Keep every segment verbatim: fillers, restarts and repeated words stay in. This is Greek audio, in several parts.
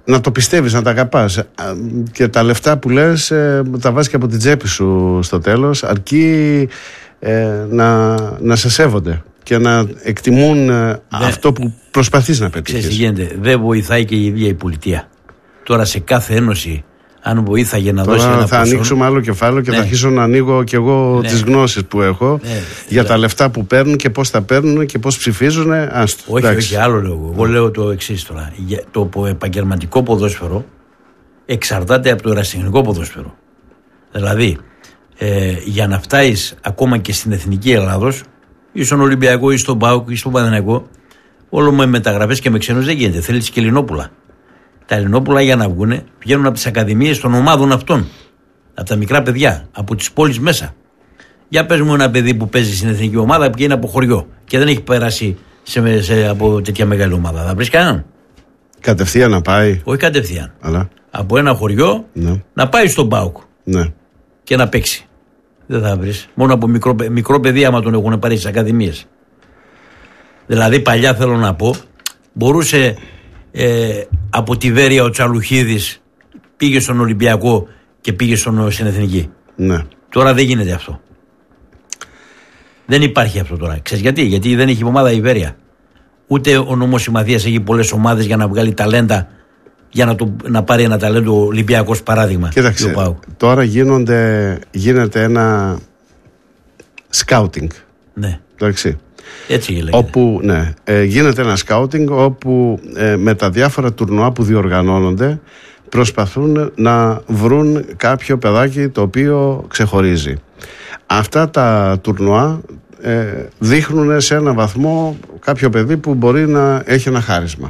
να το πιστεύεις, να τα αγαπάς. Και τα λεφτά που λες ε, τα βάζεις και από την τσέπη σου στο τέλος, αρκεί ε, να, να σε σέβονται και να εκτιμούν ε, Δε, αυτό που προσπαθείς να πετύχεις. Ξέρεις τι γίνεται, δεν βοηθάει και η ίδια η πολιτεία. Τώρα σε κάθε ένωση, αν βοήθαγε να Τώρα δώσει ένα θα ποσό, ανοίξουμε άλλο κεφάλαιο και ναι. θα αρχίσω να ανοίγω και εγώ ναι. τις γνώσεις που έχω ναι. για ναι. τα λεφτά που παίρνουν και πώς τα παίρνουν και πώς ψηφίζουν. Άστο, όχι, εντάξει. όχι, άλλο λέω εγώ. Εγώ λέω το εξής τώρα. Το επαγγελματικό ποδόσφαιρο εξαρτάται από το ερασιτεχνικό ποδόσφαιρο. Δηλαδή, ε, για να φτάσεις ακόμα και στην εθνική Ελλάδος, ή στον Ολυμπιακό ή στον ΠΑΟΚ ή στον Παναθηναϊκό, όλο με μεταγραφές και με ξένους δεν γίνεται. Θέλει και Ελληνόπουλα. Τα Ελληνόπουλα για να βγουν βγαίνουν από τις ακαδημίες των ομάδων αυτών. Από τα μικρά παιδιά, από τις πόλεις μέσα. Για πες μου ένα παιδί που παίζει στην εθνική ομάδα που είναι από χωριό και δεν έχει περάσει σε, σε, από τέτοια μεγάλη ομάδα. Θα βρεις κανέναν? Κατευθείαν να πάει. Όχι κατευθείαν. Αλλά... από ένα χωριό ναι. να πάει στον ΠΑΟΚ ναι. και να παίξει. Δεν θα βρεις. Μόνο από μικρό, μικρό παιδί άμα τον έχουν πάρει στις ακαδημίες. Δηλαδή παλιά θέλω να πω, μπορούσε ε, από τη Βέρεια ο Τσαλουχίδης πήγε στον Ολυμπιακό και πήγε στον, στην Εθνική. Ναι. Τώρα δεν γίνεται αυτό. Δεν υπάρχει αυτό τώρα. Ξέρεις γιατί? Γιατί δεν έχει ομάδα η Βέρεια. Ούτε ο νομός Συμμαθίας έχει πολλές ομάδες για να βγάλει ταλέντα, για να, το, να πάρει ένα ταλέντο Ολυμπιακός παράδειγμα. Κοίταξε, τώρα γίνονται, γίνεται ένα σκάουτινγκ. Ναι. Εντάξει. Έτσι λέγεται. Όπου, ναι, ε, γίνεται ένα σκάουτινγκ όπου ε, με τα διάφορα τουρνουά που διοργανώνονται προσπαθούν να βρουν κάποιο παιδάκι το οποίο ξεχωρίζει. Αυτά τα τουρνουά ε, δείχνουν σε ένα βαθμό κάποιο παιδί που μπορεί να έχει ένα χάρισμα.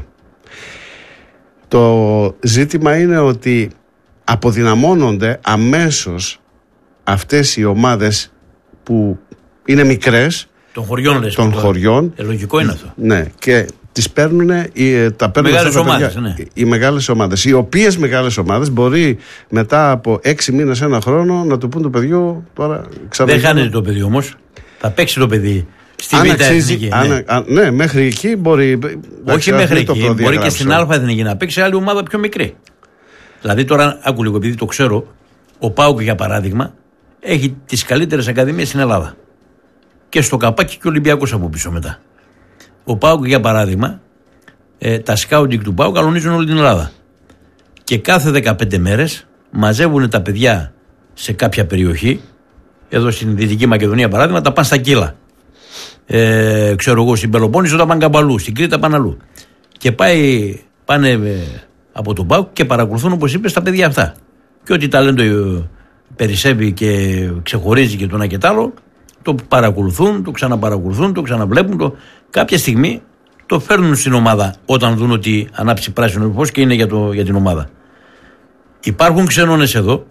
Το ζήτημα είναι ότι αποδυναμώνονται αμέσως αυτές οι ομάδες που είναι μικρές των χωριών, λες, των χωριών. Ε, λογικό είναι αυτό. Ναι, και τις παίρνουν, τα παίρνουν μεγάλες τα ομάδες, παιδιά, ναι. οι μεγάλες ομάδες, οι οποίες μεγάλες ομάδες μπορεί μετά από έξι μήνες, ένα χρόνο να του πούν το παιδιό τώρα ξανά. Δεν χάνεται το παιδί όμως. Θα παίξει το παιδί στη Β' Εθνική. Αν, Ναι. αν, ναι, μέχρι εκεί μπορεί. Όχι μέχρι εκεί. Μπορεί και στην Α' Εθνική να παίξει άλλη ομάδα πιο μικρή. Δηλαδή τώρα, άκου λίγο, επειδή το ξέρω, ο ΠΑΟΚ για παράδειγμα έχει τις καλύτερες ακαδημίες στην Ελλάδα. Και στο καπάκι και ο Ολυμπιακός από πίσω μετά. Ο ΠΑΟΚ για παράδειγμα, ε, τα σκάουτινγκ του ΠΑΟΚ αλωνίζουν όλη την Ελλάδα. Και κάθε δεκαπέντε μέρες μαζεύουν τα παιδιά σε κάποια περιοχή, εδώ στην Δυτική Μακεδονία παράδειγμα, τα πάνε στα Κύλα. Ε, ξέρω εγώ, στην Πελοπόννησο τα πάνε κάπου, στην Κρήτη τα πάνε αλλού. Και πάει, πάνε ε, από τον ΠΑΟΚ και παρακολουθούν, όπως είπες, τα παιδιά αυτά. Και ό,τι ταλέντο ε, περισσεύει και ξεχωρίζει και το ένα και το άλλο, το παρακολουθούν, το ξαναπαρακολουθούν, το ξαναβλέπουν. Το... Κάποια στιγμή το φέρνουν στην ομάδα όταν δουν ότι ανάψει πράσινο φως και είναι για, το, για την ομάδα. Υπάρχουν ξενώνες εδώ,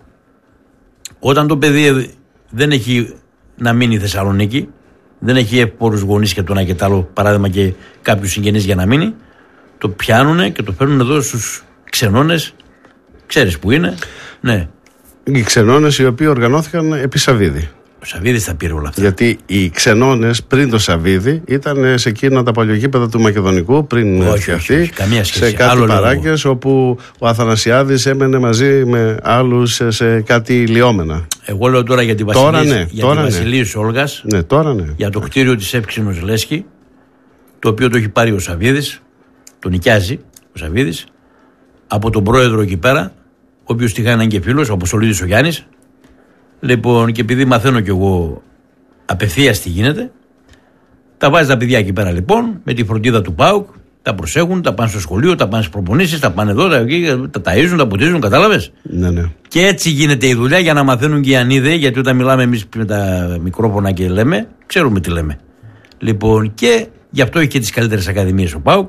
όταν το παιδί δεν έχει να μείνει Θεσσαλονίκη, δεν έχει εύπορους γονείς και το ένα και το άλλο, παράδειγμα και κάποιους συγγενείς για να μείνει, το πιάνουν και το φέρνουν εδώ στους ξενώνες, ξέρεις που είναι, ναι. Οι ξενώνες οι οποίοι οργανώθηκαν επί Σαββίδη. Ο Σαββίδης τα πήρε όλα αυτά. Γιατί οι ξενώνες πριν το Σαββίδη ήταν σε εκείνα τα παλιογήπεδα του Μακεδονικού, πριν όχι, όχι, όχι, καμία σχέση. σε κάτι παράγκες όπου ο Αθανασιάδης έμενε μαζί με άλλους σε κάτι λιώμενα. Εγώ λέω τώρα για τη Βασιλείου ναι, Όλγας, ναι, τώρα ναι. για το κτίριο της Εύξηνος Λέσχη, το οποίο το έχει πάρει ο Σαββίδης, το νοικιάζει ο Σαββίδης, από τον πρόεδρο εκεί πέρα, ο οποίος τη χάνει και φίλος, ο Αποστολίδης ο Γιάννης. Λοιπόν, και επειδή μαθαίνω κι εγώ απευθείας τι γίνεται, τα βάζει τα παιδιά εκεί πέρα λοιπόν, με τη φροντίδα του ΠΑΟΚ, τα προσέχουν, τα πάνε στο σχολείο, τα πάνε στις προπονήσεις, τα πάνε εδώ, τα, εκεί, τα ταΐζουν, τα ποτίζουν, κατάλαβες. Ναι, ναι. Και έτσι γίνεται η δουλειά για να μαθαίνουν και οι ανίδεοι, γιατί όταν μιλάμε εμείς με τα μικρόφωνα και λέμε, ξέρουμε τι λέμε. Λοιπόν, και γι' αυτό έχει και τις καλύτερες ακαδημίες ο ΠΑΟΚ,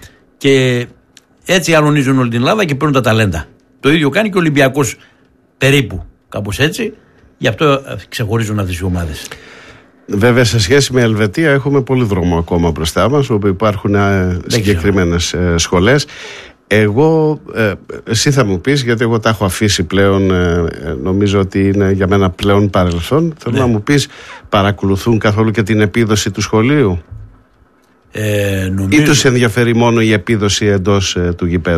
και έτσι αλωνίζουν όλη την Ελλάδα και παίρνουν τα ταλέντα. Το ίδιο κάνει και ο Ολυμπιακός περίπου, κάπως έτσι. Γι' αυτό ξεχωρίζουν αυτές οι ομάδες. Βέβαια, σε σχέση με Ελβετία, έχουμε πολύ δρόμο ακόμα μπροστά μας, όπου υπάρχουν συγκεκριμένες ε, σχολές. Εγώ, ε, εσύ θα μου πεις, γιατί εγώ τα έχω αφήσει πλέον, ε, νομίζω ότι είναι για μένα πλέον παρελθόν. Θέλω ναι. να μου πεις, παρακολουθούν καθόλου και την επίδοση του σχολείου? Ε, νομίζω... Ή τους ενδιαφέρει μόνο η επίδοση εντός ε, του γηπέδου?